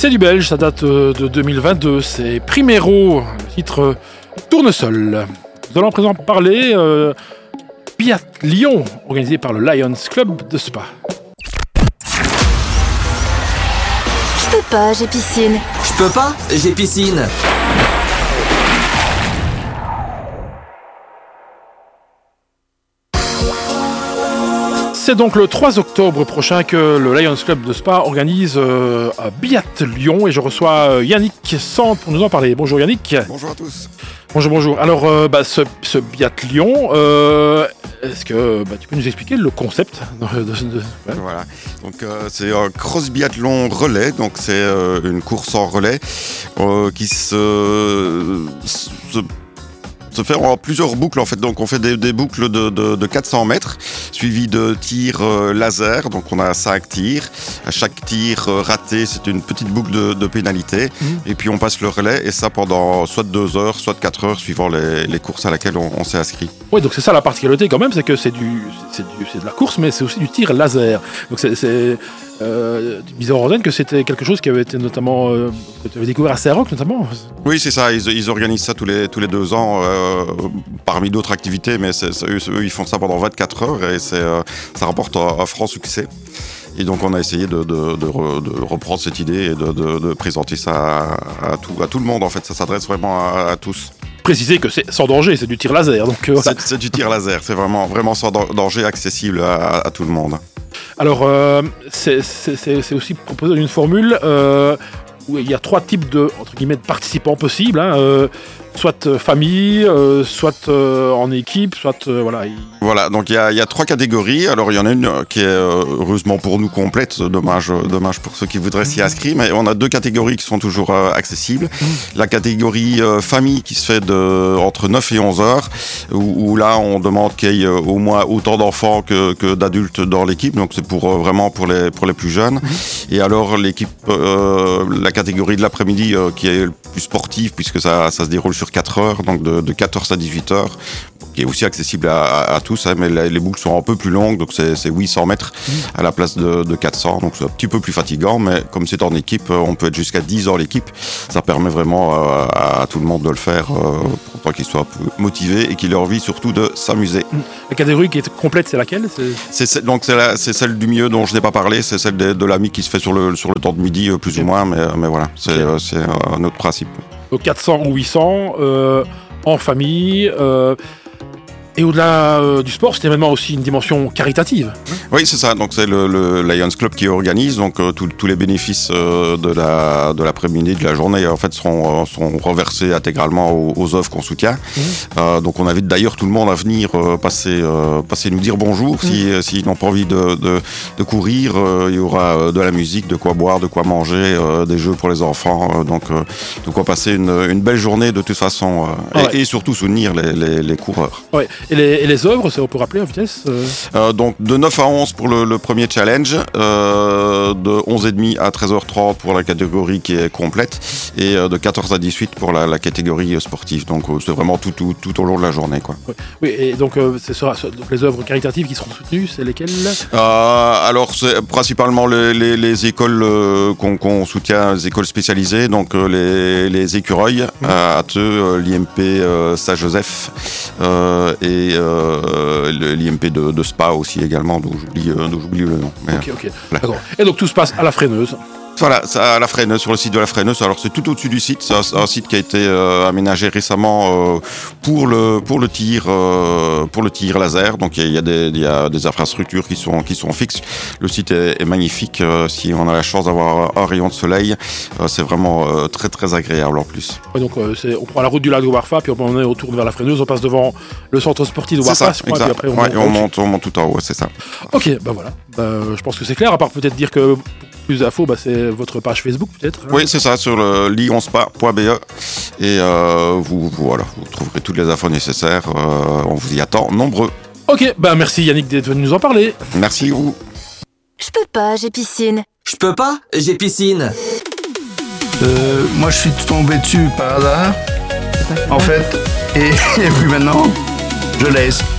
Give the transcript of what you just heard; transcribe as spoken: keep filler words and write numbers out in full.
C'est du belge, ça date de deux mille vingt-deux, c'est Primero, le titre euh, Tournesol. Nous allons à présent parler euh, biathlon, organisé par le Lions Club de Spa. Je peux pas, j'ai piscine. Je peux pas, j'ai piscine. C'est donc le trois octobre prochain que le Lions Club de Spa organise euh, un biathlon et je reçois euh, Yannick Sand pour nous en parler. Bonjour Yannick. Bonjour à tous. Bonjour, bonjour. Alors, euh, bah, ce, ce biathlon, euh, est-ce que bah, tu peux nous expliquer le concept de, de, de, ouais. Voilà. Donc, euh, c'est un cross biathlon relais. Donc, c'est euh, une course en relais euh, qui se, se se fait en plusieurs boucles en fait. Donc on fait des, des boucles de, de, de quatre cents mètres suivies de tirs euh, laser. Donc on a cinq tirs. À chaque tir euh, raté, c'est une petite boucle de, de pénalité. Mmh. Et puis on passe le relais et ça pendant soit deux heures, soit quatre heures suivant les, les courses à laquelle on, on s'est inscrit. Oui, donc c'est ça la particularité quand même, c'est que c'est, du, c'est, du, c'est de la course, mais c'est aussi du tir laser. Donc c'est... c'est... Euh, tu disais en antenne que c'était quelque chose qui avait été notamment euh, que tu avais découvert à Saint-Roch notamment. Oui, c'est ça. Ils, ils organisent ça tous les tous les deux ans, euh, parmi d'autres activités, mais c'est, c'est, eux, ils font ça pendant vingt-quatre heures et c'est, euh, ça rapporte un, un franc succès. Et donc on a essayé de, de, de, re, de reprendre cette idée et de, de, de présenter ça à, à, tout, à tout le monde. En fait, ça s'adresse vraiment à, à tous. Préciser que c'est sans danger, c'est du tir laser. Donc, euh, voilà. c'est, c'est du tir laser, c'est vraiment, vraiment sans danger, accessible à, à tout le monde. Alors, euh, c'est, c'est, c'est aussi proposé une formule euh, où il y a trois types de, entre guillemets, de participants possibles. Hein, euh, soit euh, famille, euh, soit euh, en équipe, soit... Euh, voilà. Voilà, donc il y a, y a trois catégories. Alors, il y en a une qui est, euh, heureusement pour nous, complète. Dommage, dommage pour ceux qui voudraient s'y inscrire. Mais on a deux catégories qui sont toujours euh, accessibles. Mmh. La catégorie euh, famille qui se fait de, entre neuf et onze heures, où, où là, on demande qu'il y ait au moins autant d'enfants que, que d'adultes dans l'équipe. Donc, c'est pour, euh, vraiment pour les, pour les plus jeunes. Mmh. Et alors, l'équipe, euh, la catégorie de l'après-midi euh, qui est plus sportive, puisque ça, ça se déroule sur quatre heures, donc de, de quatorze à dix-huit heures, qui est aussi accessible à, à, à tous, hein, mais la, les boucles sont un peu plus longues, donc c'est, c'est huit cents mètres à la place de, de quatre cents, donc c'est un petit peu plus fatigant, mais comme c'est en équipe, on peut être jusqu'à dix dans l'équipe, ça permet vraiment euh, à tout le monde de le faire, euh, pour pas qu'ils soient motivés et qu'ils aient envie surtout de s'amuser. La catégorie qui est complète, c'est laquelle ? c'est... C'est, donc c'est, la, c'est celle du milieu dont je n'ai pas parlé, c'est celle de, de l'ami qui se fait sur le, sur le temps de midi, plus okay. ou moins, mais, mais voilà, c'est, okay. euh, c'est un autre principe. Donc quatre cents ou huit cents, euh, en famille, euh, et au-delà euh, du sport, c'est évidemment aussi une dimension caritative. Oui, c'est ça. Donc c'est le, le Lions Club qui organise. Donc euh, tous les bénéfices euh, de, la, de l'après-midi, de la journée, en fait, seront, euh, seront reversés intégralement aux, aux œuvres qu'on soutient. Mmh. Euh, donc on invite d'ailleurs tout le monde à venir euh, passer, euh, passer nous dire bonjour. Mmh. Si, euh, s'ils n'ont pas envie de, de, de courir, euh, il y aura euh, de la musique, de quoi boire, de quoi manger, euh, des jeux pour les enfants. Euh, donc, euh, donc on va passer une, une belle journée de toute façon. Euh, ah et, ouais. et surtout soutenir les, les, les coureurs. Ouais. Et les, et les œuvres, c'est pour rappeler en vitesse euh... Euh, Donc de neuf à onze pour le, le premier challenge, euh, de onze heures trente à treize heures trente pour la catégorie qui est complète et euh, de quatorze à dix-huit pour la, la catégorie sportive. Donc euh, c'est vraiment tout, tout, tout au long de la journée, quoi. Oui, oui, et donc, euh, c'est sera, donc les œuvres caritatives qui seront soutenues, c'est lesquelles euh, Alors c'est principalement les, les, les écoles euh, qu'on, qu'on soutient, les écoles spécialisées, donc euh, les, les écureuils mmh. à Atheux, euh, l'I M P euh, Saint-Joseph euh, et euh, Euh, l'I M P de, de Spa aussi également, dont j'oublie, euh, dont j'oublie le nom. Mais, ok, ok. Voilà. D'accord. Et donc tout se passe à la Freineuse. Voilà, ça, à la Freineuse, sur le site de la Freineuse. Alors c'est tout au-dessus du site. C'est un, un site qui a été euh, aménagé récemment euh, pour le pour le tir euh, pour le tir laser. Donc il y, y a des il y a des infrastructures qui sont qui sont fixes. Le site est, est magnifique. Euh, si on a la chance d'avoir un rayon de soleil, euh, c'est vraiment euh, très très agréable en plus. Ouais, donc euh, c'est, on prend la route du lac de Warfa, puis on est retourne vers la Freineuse, on passe devant le centre sportif de Warfa. C'est ça, exact. Puis après on, ouais, monte, on monte on monte tout en haut, c'est ça. Ok, ben bah voilà. Bah, je pense que c'est clair. À part peut-être dire que plus d'infos, bah, c'est votre page Facebook peut-être hein. Oui, c'est ça, sur le lionspa point b e et euh, vous, vous, voilà, vous trouverez toutes les infos nécessaires. Euh, on vous y attend nombreux. Ok, bah merci Yannick d'être venu nous en parler. Merci vous. Je peux pas, j'ai piscine. Je peux pas, j'ai piscine. Euh, moi je suis tombé dessus par hasard, en fait, et, et puis maintenant, je laisse.